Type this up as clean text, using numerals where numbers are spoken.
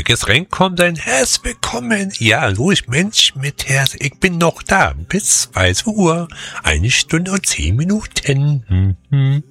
herzliches Reinkommen, dein Herz willkommen. Ja, los, Mensch mit Herz, ich bin noch da. Bis 2 Uhr, 1 Stunde und 10 Minuten.